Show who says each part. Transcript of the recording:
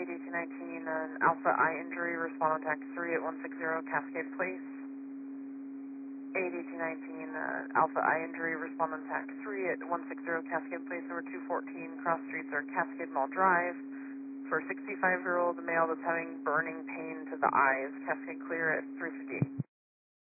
Speaker 1: AD219, an Alpha eye injury, respond on tax 3 at 160 Cascade Place. AD219, Alpha eye injury, respond on tax 3 at 160 Cascade Place, over 214 cross streets or Cascade Mall Drive. For a 65-year-old male that's having burning pain to the eyes, Cascade clear at 3:50.